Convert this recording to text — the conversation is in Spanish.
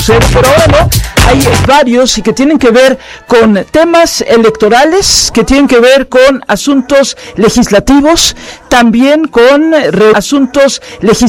Pero ahora no, hay varios y que tienen que ver con temas electorales, que tienen que ver con asuntos legislativos, también con asuntos legislativos.